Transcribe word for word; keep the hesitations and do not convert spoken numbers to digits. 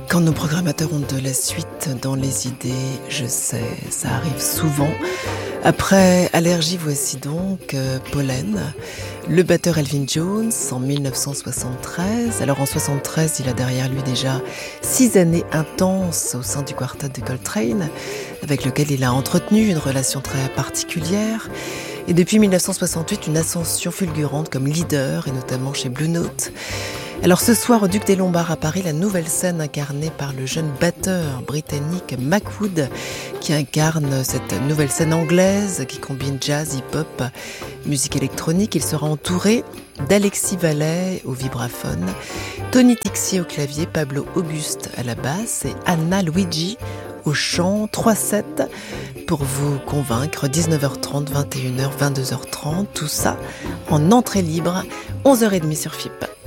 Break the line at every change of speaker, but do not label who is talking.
Quand nos programmateurs ont de la suite dans les idées, je sais, ça arrive souvent. Après Allergie, voici donc euh, Pollen, le batteur Elvin Jones en dix-neuf cent soixante-treize. Alors en soixante-treize, il a derrière lui déjà six années intenses au sein du quartet de Coltrane, avec lequel il a entretenu une relation très particulière. Et depuis dix-neuf cent soixante-huit, une ascension fulgurante comme leader, et notamment chez Blue Note. Alors ce soir au Duc des Lombards à Paris, la nouvelle scène incarnée par le jeune batteur britannique Mac Wood, qui incarne cette nouvelle scène anglaise qui combine jazz, hip-hop, musique électronique. Il sera entouré d'Alexis Vallet au vibraphone, Tony Tixier au clavier, Pablo Auguste à la basse et Anna Luigi au chant. Trois sets pour vous convaincre, dix-neuf heures trente, vingt et une heures, vingt-deux heures trente, tout ça en entrée libre, onze heures trente sur F I P.